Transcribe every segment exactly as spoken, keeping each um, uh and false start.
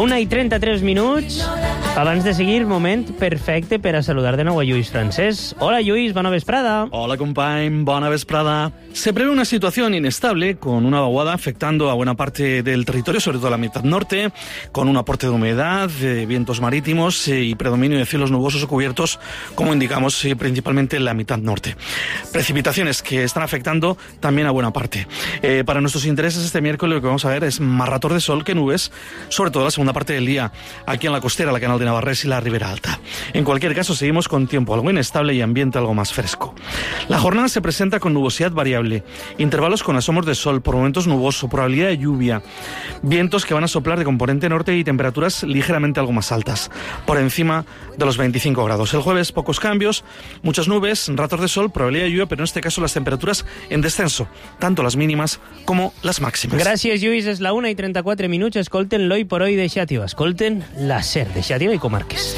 una i trenta-tres minuts. Abans de seguir, moment perfecte per a saludar de nou a Lluís Francés. Hola, Lluís, bona vesprada. Hola, company, bona vesprada. Se prevé una situación inestable, con una vaguada afectando a buena parte del territorio, sobre todo la mitad norte, con un aporte de humedad, de vientos marítimos eh, y predominio de cielos nubosos o cubiertos, como indicamos, eh, principalmente en la mitad norte. Precipitaciones que están afectando también a buena parte. Eh, para nuestros intereses, este miércoles lo que vamos a ver es más ratos de sol que nubes, sobre todo la segunda parte del día, aquí en la costera, la Canal de Navarrés y la Ribera Alta. En cualquier caso, seguimos con tiempo algo inestable y ambiente algo más fresco. La jornada se presenta con nubosidad variable, intervalos con asomos de sol, por momentos nuboso, probabilidad de lluvia, vientos que van a soplar de componente norte y temperaturas ligeramente algo más altas, por encima de los veinticinco grados. El jueves, pocos cambios, muchas nubes, ratos de sol, probabilidad de lluvia, pero en este caso las temperaturas en descenso, tanto las mínimas como las máximas. Gràcies, Lluís. És la una i trenta-quatre minuts. Escolten l'Hoy por Hoy de Xàtiva. Escolten la SER de Xàtiva i Comarques.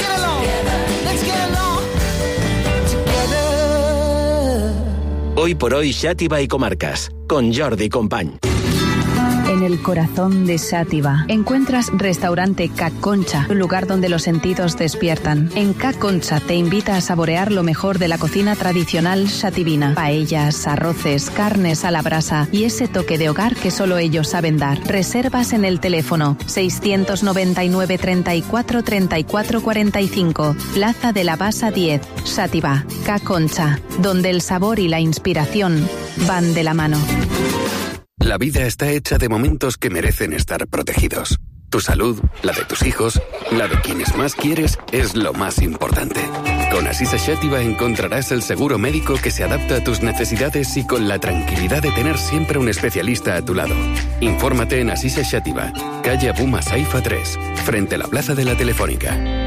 Hoy por Hoy Xàtiva y Comarcas, con Jordi Company. En el corazón de Xàtiva encuentras Restaurante Ca Concha, un lugar donde los sentidos despiertan. En Ca Concha te invita a saborear lo mejor de la cocina tradicional xativina. Paellas, arroces, carnes a la brasa y ese toque de hogar que solo ellos saben dar. Reservas en el teléfono seiscientos noventa y nueve, treinta y cuatro, treinta y cuatro cuarenta y cinco, Plaza de la Basa diez, Xàtiva. Ca Concha, donde el sabor y la inspiración van de la mano. La vida está hecha de momentos que merecen estar protegidos. Tu salud, la de tus hijos, la de quienes más quieres, es lo más importante. Con Asisa Xàtiva encontrarás el seguro médico que se adapta a tus necesidades y con la tranquilidad de tener siempre un especialista a tu lado. Infórmate en Asisa Xàtiva, calle Abuma Saifa tres, frente a la Plaza de la Telefónica.